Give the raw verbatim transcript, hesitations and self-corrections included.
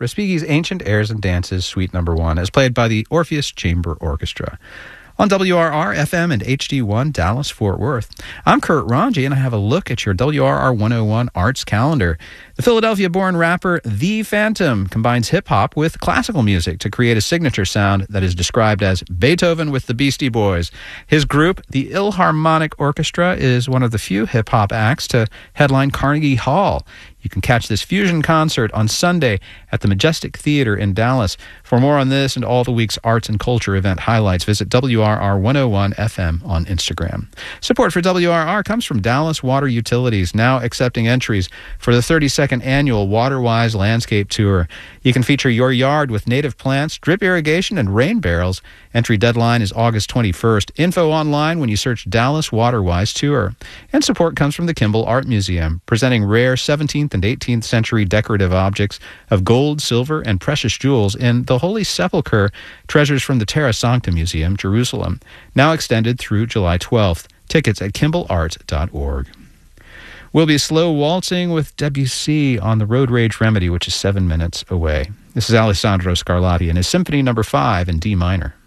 Respighi's Ancient Airs and Dances, Suite Number One, as played by the Orpheus Chamber Orchestra. On W R R, F M, and H D one, Dallas-Fort Worth. I'm Kurt Ranji, and I have a look at your W R R one oh one Arts Calendar. The Philadelphia-born rapper The Phantom combines hip-hop with classical music to create a signature sound that is described as Beethoven with the Beastie Boys. His group, the Ilharmonic Orchestra, is one of the few hip-hop acts to headline Carnegie Hall. You can catch this fusion concert on Sunday at the Majestic Theater in Dallas. For more on this and all the week's arts and culture event highlights, visit W R R one oh one F M on Instagram. Support for W R R comes from Dallas Water Utilities, now accepting entries for the thirty-second annual WaterWise Landscape Tour. You can feature your yard with native plants, drip irrigation, and rain barrels. Entry deadline is August twenty-first. Info online when you search Dallas WaterWise Tour. And support comes from the Kimball Art Museum, presenting rare seventeenth and eighteenth century decorative objects of gold, silver, and precious jewels in the Holy Sepulchre, treasures from the Terra Sancta Museum, Jerusalem. Now extended through July twelfth. Tickets at kimball art dot org. We'll be slow waltzing with Debussy on the Road Rage Remedy, which is seven minutes away. This is Alessandro Scarlatti and his Symphony Number Five in D minor.